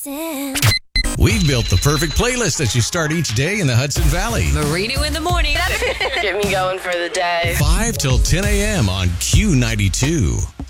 Listen. We've built the perfect playlist that you start each day in the Hudson Valley. Marino in the morning. Get me going for the day. 5 till 10 a.m. on Q92.